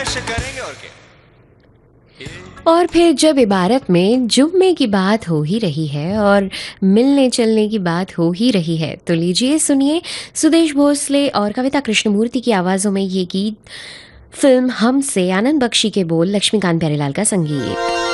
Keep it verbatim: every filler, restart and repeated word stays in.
अवश्य करेंगे और क्या। और फिर जब इबारत में जुम्मे की बात हो ही रही है और मिलने चलने की बात हो ही रही है, तो लीजिए सुनिए सुदेश भोसले और कविता कृष्णमूर्ति की आवाज़ों में ये गीत, फिल्म हम से, आनंद बख्शी के बोल, लक्ष्मीकांत प्यारेलाल का संगीत।